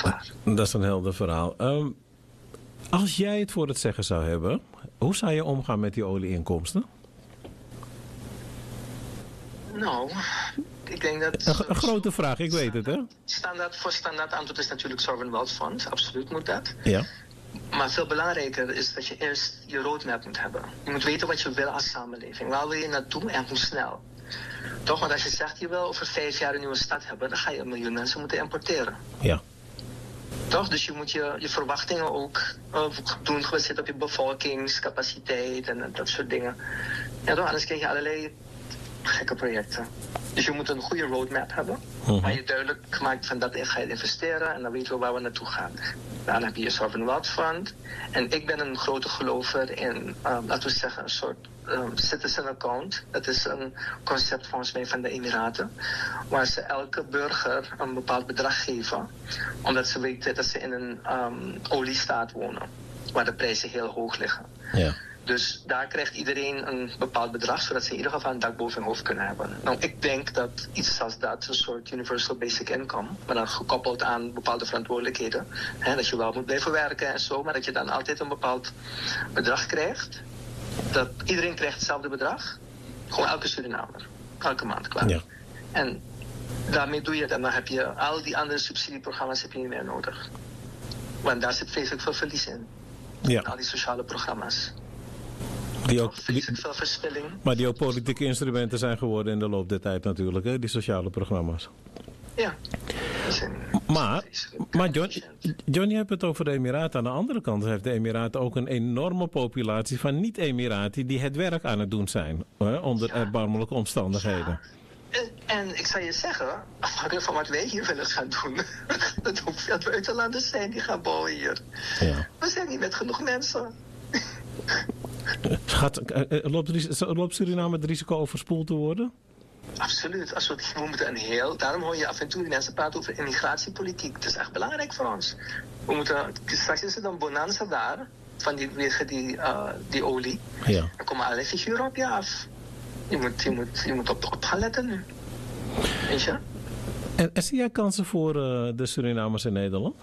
Klaar. Dat is een helder verhaal. Als jij het voor het zeggen zou hebben, hoe zou je omgaan met die olieinkomsten? Nou, ik denk dat... Een grote vraag, ik weet het, hè? Standaard antwoord is natuurlijk Sovereign Wealth Fund. Absoluut moet dat. Ja. Maar veel belangrijker is dat je eerst je roadmap moet hebben. Je moet weten wat je wil als samenleving. Waar wil je naartoe en hoe snel. Toch, want als je zegt je wil over 5 jaar een nieuwe stad hebben, dan ga je 1 miljoen mensen moeten importeren. Ja. Toch? Dus je moet je verwachtingen ook doen gebaseerd op je bevolkingscapaciteit en dat soort dingen. Ja, toch? Anders krijg je allerlei gekke projecten. Dus je moet een goede roadmap hebben. Waar je duidelijk maakt van dat ga je investeren en dan weten we waar we naartoe gaan. Dan heb je je Sovereign Wealth Fund. En ik ben een grote gelover in, laten we zeggen, een soort citizen account. Dat is een concept volgens mij van de Emiraten. Waar ze elke burger een bepaald bedrag geven. Omdat ze weten dat ze in een oliestaat wonen. Waar de prijzen heel hoog liggen. Ja. Dus daar krijgt iedereen een bepaald bedrag, zodat ze in ieder geval een dak boven hun hoofd kunnen hebben. Nou, ik denk dat iets als dat, een soort universal basic income, maar dan gekoppeld aan bepaalde verantwoordelijkheden. Hè, dat je wel moet blijven werken en zo, maar dat je dan altijd een bepaald bedrag krijgt. Dat iedereen krijgt hetzelfde bedrag. Gewoon elke Surinamer. Elke maand, klaar. Ja. En daarmee doe je het en dan heb je al die andere subsidieprogramma's heb je niet meer nodig. Want daar zit vreselijk veel verlies in. Ja. Al die sociale programma's. Veel verspilling. Maar die ook politieke instrumenten zijn geworden in de loop der tijd natuurlijk, hè? Die sociale programma's. Ja. Maar John, je hebt het over de Emiraten. Aan de andere kant heeft de Emiraten ook een enorme populatie van niet-Emiraten die het werk aan het doen zijn. Hè? Onder erbarmelijke omstandigheden. Ja. En ik zou je zeggen, afhankelijk van wat wij hier willen gaan doen, dat hoeft veel buitenlanders zijn die gaan bouwen hier. Ja. We zijn niet met genoeg mensen. Loopt Suriname het risico overspoeld te worden? Absoluut. We moeten daarom hoor je af en toe die mensen praten over immigratiepolitiek. Het is echt belangrijk voor ons. Straks is er dan bonanza daar, vanwege die olie. Ja. Er komen allerlei figuren op je af. Je moet op gaan letten nu. Weet je? En zie jij kansen voor de Surinamers in Nederland?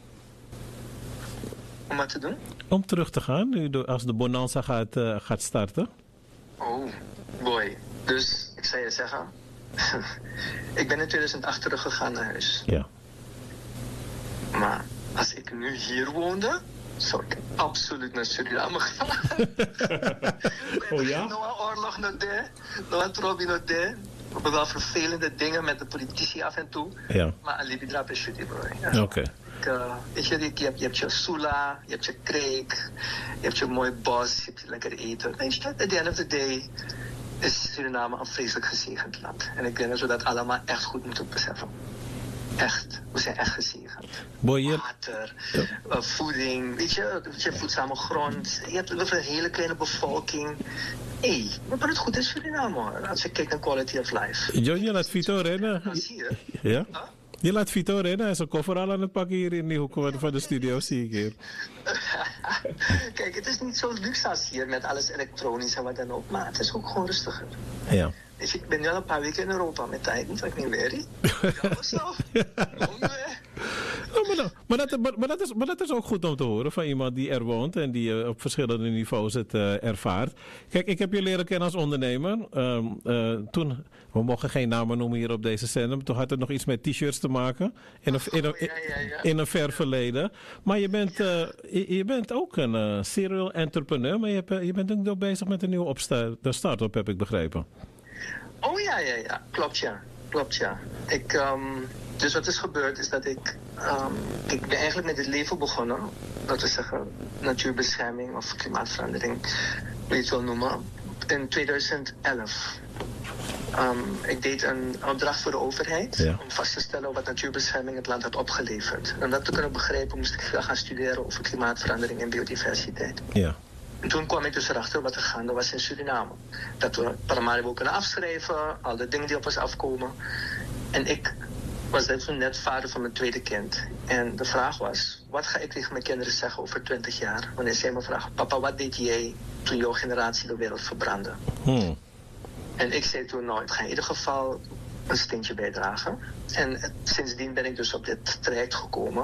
Om wat te doen? Om terug te gaan, nu als de bonanza gaat starten? Oh, boy. Dus, ik zou je zeggen, ik ben in 2008 teruggegaan naar huis. Ja. Maar als ik nu hier woonde, zou ik absoluut naar Suriname gaan. Oh ja? Noah oorlog nog daar, Noah Trobi nog daar. We hebben wel vervelende dingen met de politici af en toe. Ja. Maar alibi drap is shitty, bro. Ja. Oké. Weet je hebt je Sula, je hebt je Kreek, je hebt je mooi bos, je hebt je lekker eten. Weet je, at the end of the day is Suriname een vreselijk gezegend land. En ik denk dat we dat allemaal echt goed moeten beseffen. Echt, we zijn echt gezegend. Water, voeding, weet je voedzame grond. Je hebt een hele kleine bevolking. We hebben het goed in Suriname hoor, als je kijkt naar quality of life. John, je laat Vito rennen. Ja? Huh? Je laat Vito rennen. Hij is een koffer al aan het pakken hier in die hoek van de studio, zie ik hier. Kijk, het is niet zo luxe als hier met alles elektronisch en wat dan ook, maar het is ook gewoon rustiger. Ja. Dus ik ben nu al een paar weken in Europa met tijd, niet dat ik niet weet. Ja, zo. Maar dat is ook goed om te horen van iemand die er woont en die op verschillende niveaus het ervaart. Kijk, ik heb je leren kennen als ondernemer. Toen, we mogen geen namen noemen hier op deze zender, maar toen had het nog iets met t-shirts te maken. In een ver verleden. Maar je bent ook een serial entrepreneur, maar je bent ook bezig met een nieuwe start-up, heb ik begrepen. Oh ja. Klopt ja. Dus wat is gebeurd is dat ik ben eigenlijk met dit leven begonnen. Dat we zeggen natuurbescherming of klimaatverandering, hoe je het wil noemen. In 2011. Ik deed een opdracht voor de overheid om vast te stellen wat natuurbescherming het land had opgeleverd. En dat te kunnen begrijpen moest ik veel gaan studeren over klimaatverandering en biodiversiteit. Ja. En toen kwam ik dus erachter wat er gaande was in Suriname. Dat we Paramaribo kunnen afschrijven, al de dingen die op ons afkomen. En ik was toen net vader van mijn tweede kind. En de vraag was, wat ga ik tegen mijn kinderen zeggen over 20 jaar? Wanneer zij me vragen, papa, wat deed jij toen jouw generatie de wereld verbrandde? En ik zei toen, ik ga in ieder geval een steentje bijdragen. En sindsdien ben ik dus op dit traject gekomen.